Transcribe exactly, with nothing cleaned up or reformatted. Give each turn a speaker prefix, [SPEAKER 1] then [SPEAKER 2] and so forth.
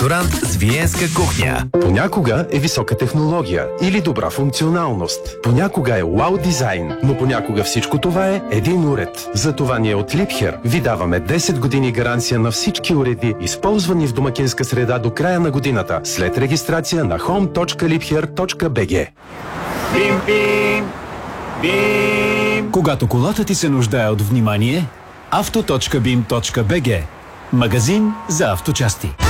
[SPEAKER 1] ресторант с виенска кухня.
[SPEAKER 2] Понякога е висока технология или добра функционалност. Понякога е вау дизайн, но понякога всичко това е един уред. Затова ние от Liebherr ви даваме десет години гаранция на всички уреди, използвани в домакинска среда до края на годината, след регистрация на хоум точка liebherr точка би джи.
[SPEAKER 3] Бим, бим, бим.
[SPEAKER 4] Когато колата ти се нуждае от внимание, авто точка бим точка би джи. Магазин за авточасти.